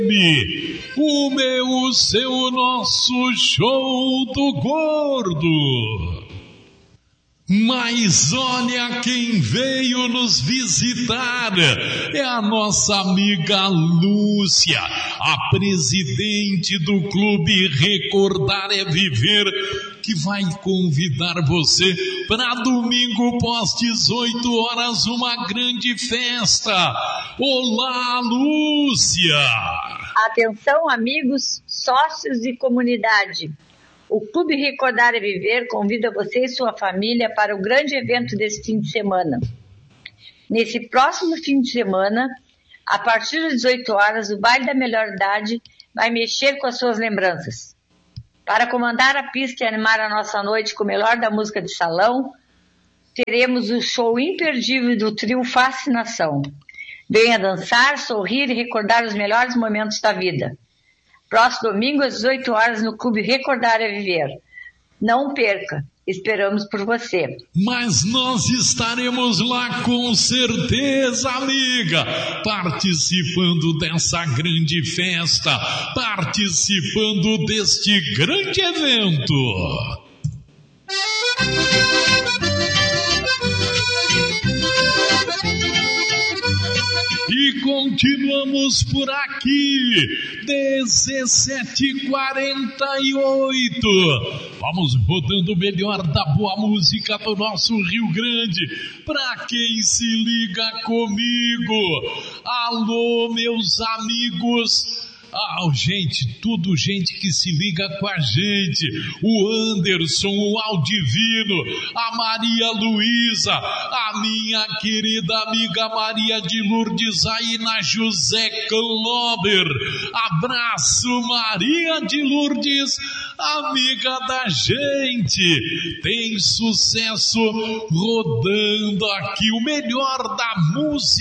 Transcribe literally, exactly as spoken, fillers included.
O meu, o seu, o nosso show do gordo. Mas olha quem veio nos visitar, é a nossa amiga Lúcia, a presidente do Clube Recordar é Viver, que vai convidar você para domingo pós dezoito horas, uma grande festa. Olá, Lúcia! Atenção, amigos, sócios e comunidade. O Clube Recordar é Viver convida você e sua família para o grande evento desse fim de semana. Nesse próximo fim de semana, a partir das dezoito horas, o Baile da Melhor Idade vai mexer com as suas lembranças. Para comandar a pista e animar a nossa noite com o melhor da música de salão, teremos o show imperdível do trio Fascinação. Venha dançar, sorrir e recordar os melhores momentos da vida. Próximo domingo às dezoito horas no Clube Recordar é Viver. Não perca, esperamos por você. Mas nós estaremos lá com certeza, amiga, participando dessa grande festa, participando deste grande evento. E continuamos por aqui, dezessete e quarenta e oito. Vamos rodando o melhor da boa música do nosso Rio Grande. Pra quem se liga comigo, alô meus amigos. Ah, gente, tudo gente que se liga com a gente. O Anderson, o Aldivino, a Maria Luísa, a minha querida amiga Maria de Lourdes, aí na José Clober. Abraço, Maria de Lourdes, amiga da gente. Tem sucesso rodando aqui, o melhor da música